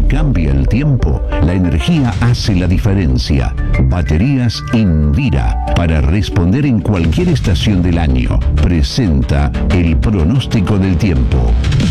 cambia el tiempo, la energía hace la diferencia. Baterías Indira, para responder en cualquier estación del año, presenta el pronóstico del tiempo.